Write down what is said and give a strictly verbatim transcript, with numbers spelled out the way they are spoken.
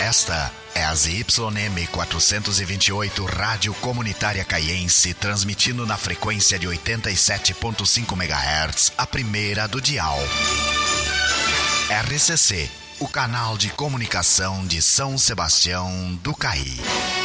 Esta é a Z Y M quatrocentos e vinte e oito Rádio Comunitária Caiense, transmitindo na frequência de oitenta e sete ponto cinco megahertz, a primeira do dial. R C C, o canal de comunicação de São Sebastião do Caí.